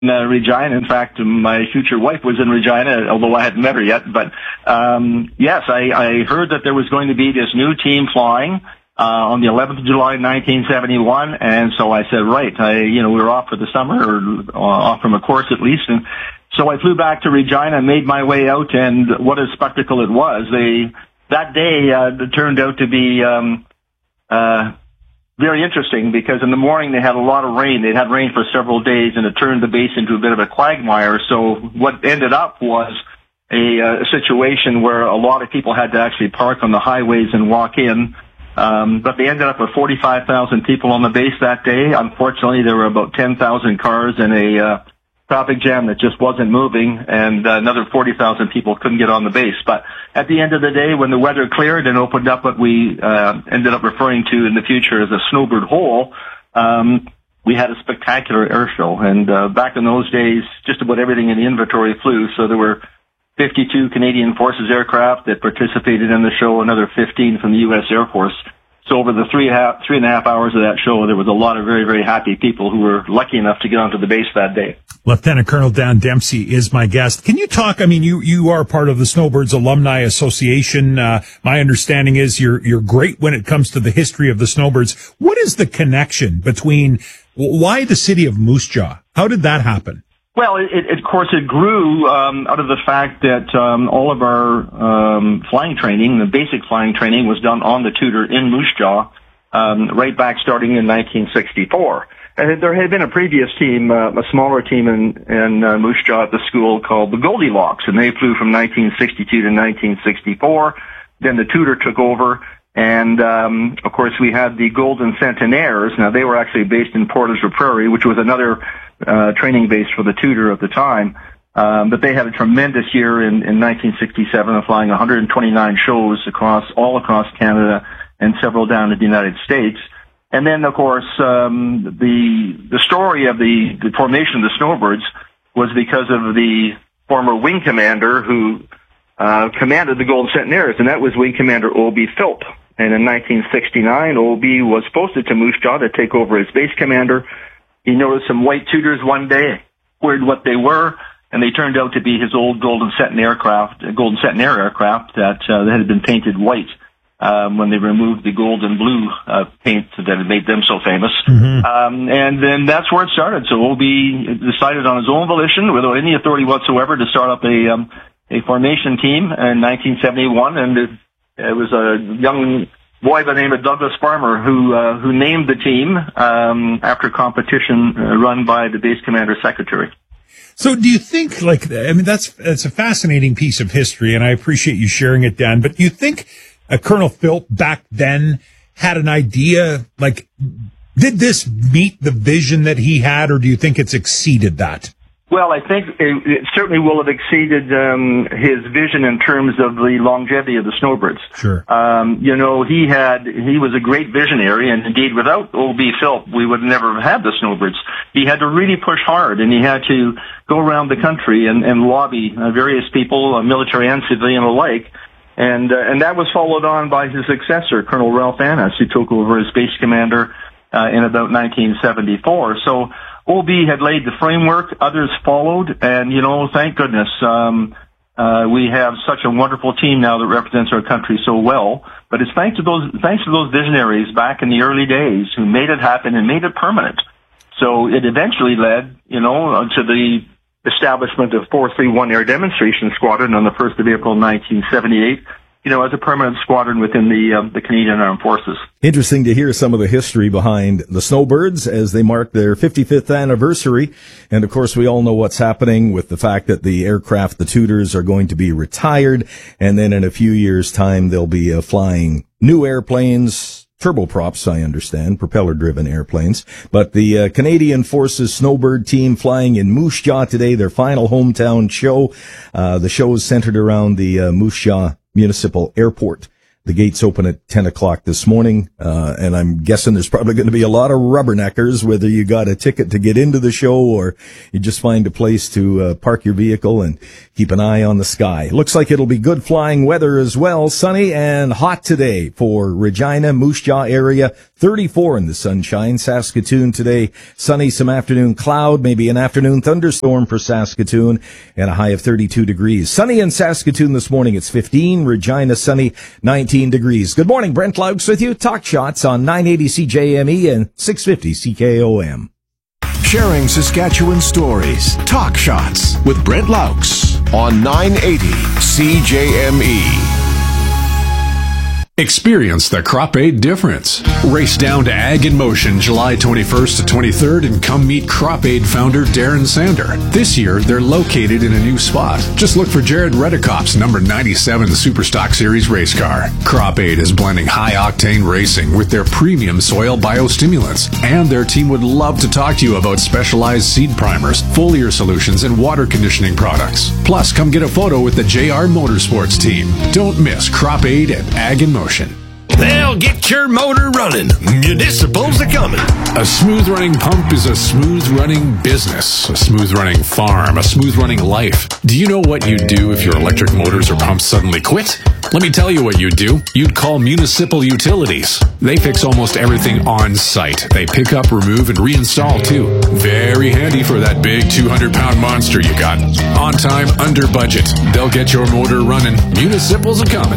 Regina. In fact, my future wife was in Regina, although I hadn't met her yet. But yes, I heard that there was going to be this new team flying on the 11th of July, 1971, and so I said, right, we were off for the summer, or off from a course at least, and so I flew back to Regina, made my way out, and what a spectacle it was. That day it turned out to be very interesting, because in the morning they had a lot of rain. They'd had rain for several days, and it turned the base into a bit of a quagmire. So what ended up was a situation where a lot of people had to actually park on the highways and walk in. But they ended up with 45,000 people on the base that day. Unfortunately, there were about 10,000 cars in a traffic jam that just wasn't moving, and another 40,000 people couldn't get on the base. But at the end of the day, when the weather cleared and opened up what we ended up referring to in the future as a snowbird hole, we had a spectacular air show. And back in those days, just about everything in the inventory flew. So there were 52 Canadian Forces aircraft that participated in the show, another 15 from the U.S. Air Force. So over the three and a half hours of that show, there was a lot of very, very happy people who were lucky enough to get onto the base that day. Lieutenant Colonel Dan Dempsey is my guest. Can you talk, you are part of the Snowbirds Alumni Association. My understanding is you're great when it comes to the history of the Snowbirds. What is the connection between, why the city of Moose Jaw? How did that happen? Well, of course, it grew out of the fact that all of our flying training, the basic flying training, was done on the Tudor in Moose Jaw, right back starting in 1964. And there had been a previous team, a smaller team in Moose Jaw at the school called the Goldilocks, and they flew from 1962 to 1964. Then the Tudor took over, and of course we had the Golden Centenaires. Now they were actually based in Portage la Prairie, which was another training base for the Tudor at the time. But they had a tremendous year in 1967, flying 129 shows all across Canada and several down in the United States. And then, of course, the story of the formation of the Snowbirds was because of the former wing commander who commanded the Golden Centenaires, and that was Wing Commander O.B. Philp. And in 1969, O.B. was posted to Moose Jaw to take over as base commander. He noticed some white Tudors one day, wondered what they were, and they turned out to be his old Golden Centenaire aircraft that had been painted white when they removed the gold and blue paint that had made them so famous. Mm-hmm. And then that's where it started. So O.B. decided on his own volition, without any authority whatsoever, to start up a formation team in 1971, and it was a young boy by the name of Douglas Farmer who named the team after competition run by the base commander secretary. So do you think, that's a fascinating piece of history, and I appreciate you sharing it, Dan, but do you think Colonel Philp back then had an idea, did this meet the vision that he had, or do you think it's exceeded that? Well, I think it certainly will have exceeded his vision in terms of the longevity of the Snowbirds. Sure. He was a great visionary, and indeed, without O.B. Philp, we would never have had the Snowbirds. He had to really push hard, and he had to go around the country and lobby various people, military and civilian alike. And that was followed on by his successor, Colonel Ralph Annis, who took over as base commander in about 1974. So O.B. had laid the framework, others followed, and, thank goodness, we have such a wonderful team now that represents our country so well. But it's thanks to those visionaries back in the early days who made it happen and made it permanent. So it eventually led, to the establishment of 431 Air Demonstration Squadron on the 1st of April, 1978, as a permanent squadron within the Canadian Armed Forces. Interesting to hear some of the history behind the Snowbirds as they mark their 55th anniversary. And of course, we all know what's happening with the fact that the aircraft, the Tudors, are going to be retired. And then in a few years' time, they'll be flying new airplanes, turboprops, I understand, propeller-driven airplanes. But the Canadian Forces Snowbird team flying in Moose Jaw today, their final hometown show. The show is centered around the Moose Jaw Municipal Airport. The gates open at 10 o'clock this morning, and I'm guessing there's probably going to be a lot of rubberneckers, whether you got a ticket to get into the show or you just find a place to park your vehicle and keep an eye on the sky. Looks like it'll be good flying weather as well. Sunny and hot today for Regina, Moose Jaw area. 34 in the sunshine. Saskatoon today, sunny, some afternoon cloud, maybe an afternoon thunderstorm for Saskatoon, and a high of 32 degrees. Sunny in Saskatoon this morning, it's 15. Regina, sunny, 19 degrees. Good morning, Brent Laux with you. Talk Shots on 980 CJME and 650 CKOM. Sharing Saskatchewan stories. Talk Shots with Brent Laux on 980 CJME. Experience the Crop Aid difference. Race down to Ag in Motion July 21st to 23rd and come meet Crop Aid founder Darren Sander. This year, they're located in a new spot. Just look for Jared Redekop's number 97 Superstock Series race car. Crop Aid is blending high-octane racing with their premium soil biostimulants, and their team would love to talk to you about specialized seed primers, foliar solutions, and water conditioning products. Plus, come get a photo with the JR Motorsports team. Don't miss Crop Aid at Ag in Motion. They'll get your motor running. Municipals are coming. A smooth-running pump is a smooth-running business, a smooth-running farm, a smooth-running life. Do you know what you'd do if your electric motors or pumps suddenly quit? Let me tell you what you'd do. You'd call Municipal Utilities. They fix almost everything on site. They pick up, remove, and reinstall, too. Very handy for that big 200-pound monster you got. On time, under budget. They'll get your motor running. Municipals are coming.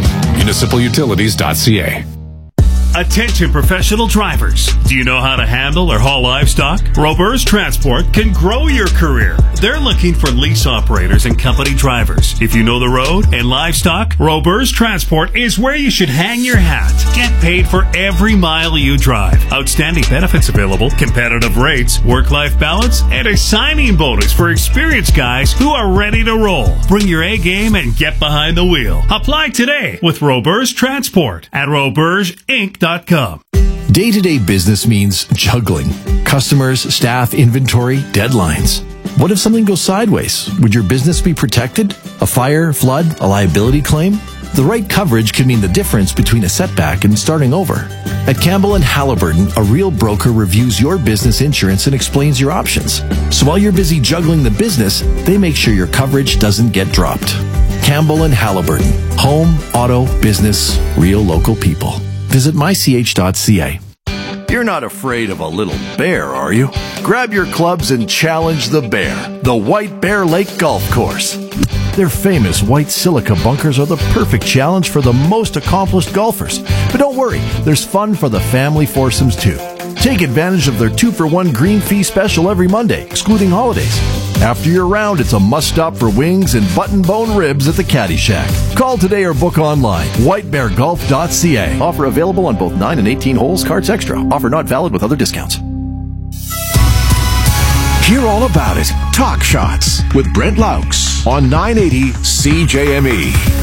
MunicipalUtilities.ca. Attention professional drivers. Do you know how to handle or haul livestock? Robers Transport can grow your career. They're looking for lease operators and company drivers. If you know the road and livestock, Robers Transport is where you should hang your hat. Get paid for every mile you drive. Outstanding benefits available, competitive rates, work-life balance, and a signing bonus for experienced guys who are ready to roll. Bring your A game and get behind the wheel. Apply today with Robers Transport at robersinc.com. Day-to-day business means juggling. Customers, staff, inventory, deadlines. What if something goes sideways? Would your business be protected? A fire, flood, a liability claim? The right coverage can mean the difference between a setback and starting over. At Campbell & Halliburton, a real broker reviews your business insurance and explains your options. So while you're busy juggling the business, they make sure your coverage doesn't get dropped. Campbell & Halliburton. Home, auto, business, real local people. Visit mych.ca. You're not afraid of a little bear, are you? Grab your clubs and challenge the bear, the White Bear Lake Golf Course. Their famous white silica bunkers are the perfect challenge for the most accomplished golfers. But don't worry, there's fun for the family foursomes too. Take advantage of their 2-for-1 green fee special every Monday, excluding holidays. After your round, it's a must-stop for wings and button-bone ribs at the Caddy Shack. Call today or book online. whitebeargolf.ca. Offer available on both 9 and 18 holes. Cards extra. Offer not valid with other discounts. Hear all about it. Talk Shots with Brent Laux on 980 CJME.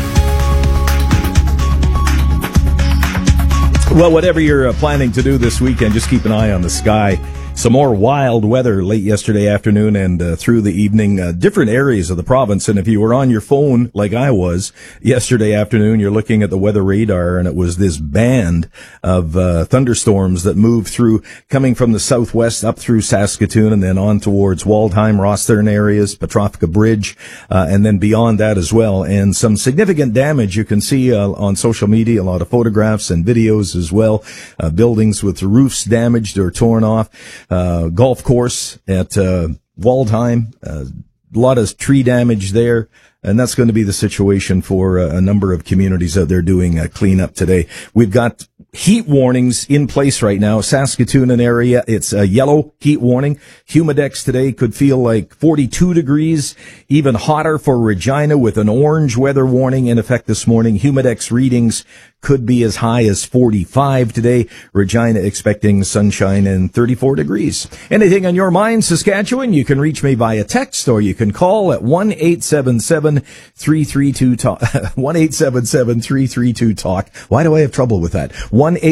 Well, whatever you're planning to do this weekend, just keep an eye on the sky. Some more wild weather late yesterday afternoon and through the evening, different areas of the province. And if you were on your phone like I was yesterday afternoon, you're looking at the weather radar, and it was this band of thunderstorms that moved through, coming from the southwest up through Saskatoon and then on towards Waldheim, Rosthern areas, Petrovka Bridge, and then beyond that as well. And some significant damage you can see on social media, a lot of photographs and videos as well. Buildings with the roofs damaged or torn off. Golf course at Waldheim, a lot of tree damage there, and that's going to be the situation for a number of communities out there doing cleanup today. We've got heat warnings in place right now. Saskatoon and area, it's a yellow heat warning. Humidex today could feel like 42 degrees, even hotter for Regina with an orange weather warning in effect this morning. Humidex readings could be as high as 45 today. Regina expecting sunshine and 34 degrees. Anything on your mind, Saskatchewan? You can reach me via text or you can call at 1-877-332-TALK. 1-877-332-TALK. Why do I have trouble with that?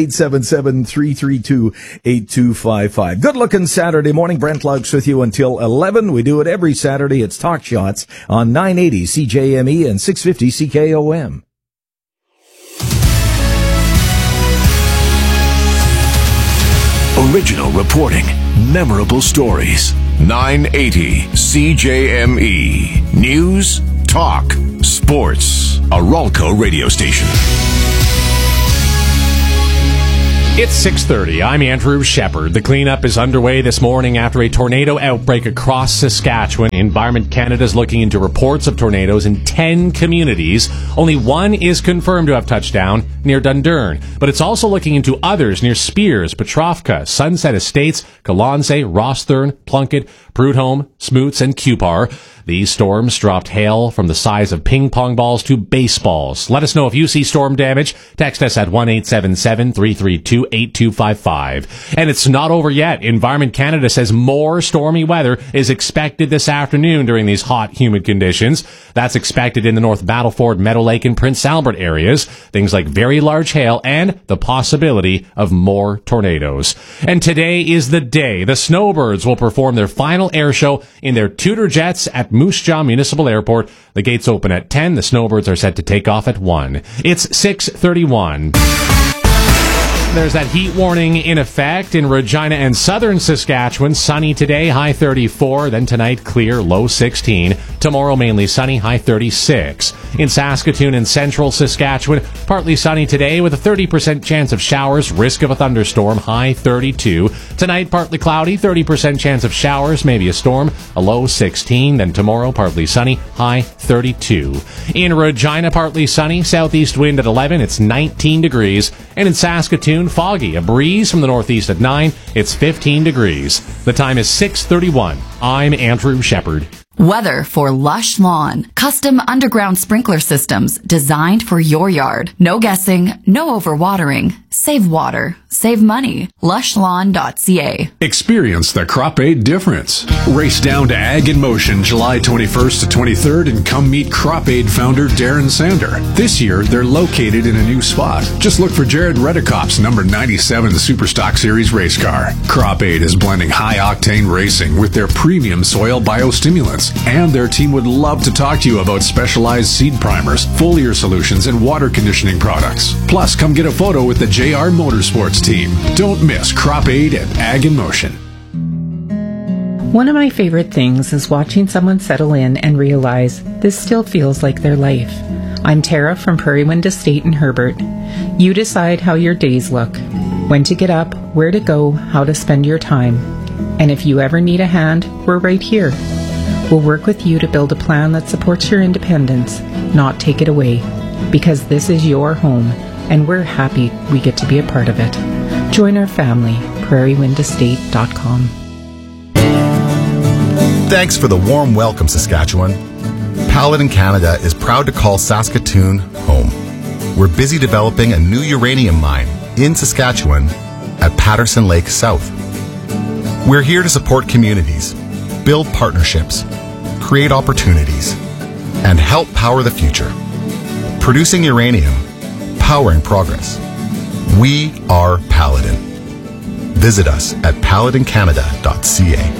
1-877-332-8255. Good looking Saturday morning. Brent Laux with you until 11. We do it every Saturday. It's Talk Shots on 980 CJME and 650 CKOM. Original reporting. Memorable stories. 980 CJME. News, talk, sports. A Ralco radio station. It's 6:30. I'm Andrew Shepard. The cleanup is underway this morning after a tornado outbreak across Saskatchewan. Environment Canada is looking into reports of tornadoes in 10 communities. Only one is confirmed to have touched down near Dundurn, but it's also looking into others near Spears, Petrovka, Sunset Estates, Kalonze, Rosthern, Plunkett, Prudhomme, Smoots, and Cupar. These storms dropped hail from the size of ping pong balls to baseballs. Let us know if you see storm damage. Text us at 1-877-332-8255. And it's not over yet. Environment Canada says more stormy weather is expected this afternoon during these hot, humid conditions. That's expected in the North Battleford, Meadow Lake, and Prince Albert areas. Things like very large hail and the possibility of more tornadoes. And today is the day the Snowbirds will perform their final air show in their Tudor jets at Moose Jaw Municipal Airport. The gates open at 10. The Snowbirds are set to take off at 1. It's 6:31. There's that heat warning in effect in Regina and southern Saskatchewan. Sunny today, high 34. Then tonight, clear, low 16. Tomorrow, mainly sunny, high 36. In Saskatoon and central Saskatchewan, partly sunny today with a 30% chance of showers, risk of a thunderstorm, high 32. Tonight, partly cloudy, 30% chance of showers, maybe a storm, a low 16. Then tomorrow, partly sunny, high 32. In Regina, partly sunny, southeast wind at 11. It's 19 degrees. And in Saskatoon, foggy, a breeze from the northeast at 9. It's 15 degrees. The time is 6:31. I'm Andrew Shepard. Weather for Lush Lawn. Custom underground sprinkler systems designed for your yard. No guessing, no overwatering. Save water. Save money. Lushlawn.ca. Experience the Crop Aid difference. Race down to Ag in Motion July 21st to 23rd and come meet Crop Aid founder Darren Sander. This year, they're located in a new spot. Just look for Jared Redekop's number 97 Superstock Series race car. Crop Aid is blending high-octane racing with their premium soil biostimulants, and their team would love to talk to you about specialized seed primers, foliar solutions, and water conditioning products. Plus, come get a photo with the JR Motorsports team. Don't miss Crop Aid at Ag in Motion. One of my favorite things is watching someone settle in and realize this still feels like their life. I'm Tara from Prairie Wind Estate in Herbert. You decide how your days look, when to get up, where to go, how to spend your time. And if you ever need a hand, we're right here. We'll work with you to build a plan that supports your independence, not take it away, because this is your home, and we're happy we get to be a part of it. Join our family, prairiewindestate.com. Thanks for the warm welcome, Saskatchewan. Paladin Canada is proud to call Saskatoon home. We're busy developing a new uranium mine in Saskatchewan at Patterson Lake South. We're here to support communities, build partnerships, create opportunities, and help power the future. Producing uranium, powering progress. We are Paladin. Visit us at paladincanada.ca.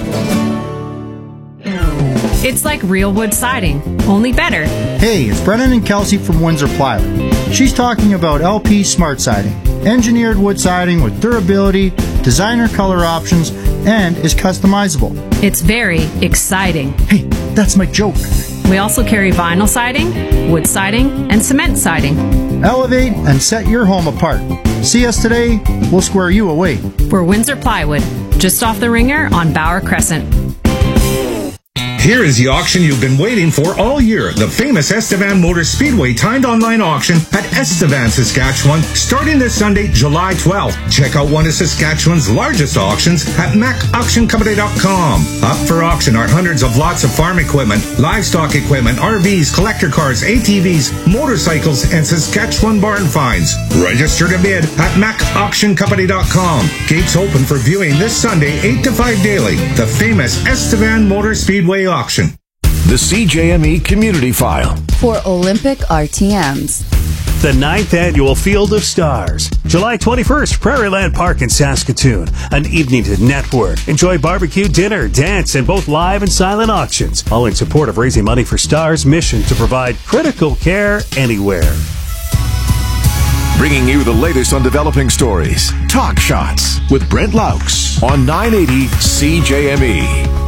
It's like real wood siding, only better. Hey, it's Brennan and Kelsey from Windsor Plywood. She's talking about LP Smart Siding. Engineered wood siding with durability, designer color options, and is customizable. It's very exciting. Hey, that's my joke. We also carry vinyl siding, wood siding, and cement siding. Elevate and set your home apart. See us today, we'll square you away. We're Windsor Plywood, just off the Ringer on Bauer Crescent. Here is the auction you've been waiting for all year. The famous Estevan Motor Speedway timed online auction at Estevan, Saskatchewan, starting this Sunday, July 12th. Check out one of Saskatchewan's largest auctions at macauctioncompany.com. Up for auction are hundreds of lots of farm equipment, livestock equipment, RVs, collector cars, ATVs, motorcycles, and Saskatchewan barn finds. Register to bid at macauctioncompany.com. Gates open for viewing this Sunday, 8 to 5 daily. The famous Estevan Motor Speedway auction. The CJME Community File. For Olympic RTMs. The 9th Annual Field of Stars. July 21st, Prairieland Park in Saskatoon. An evening to network. Enjoy barbecue, dinner, dance, and both live and silent auctions. All in support of raising money for STAR's mission to provide critical care anywhere. Bringing you the latest on developing stories. Talk Shots. with Brent Laux on 980 CJME.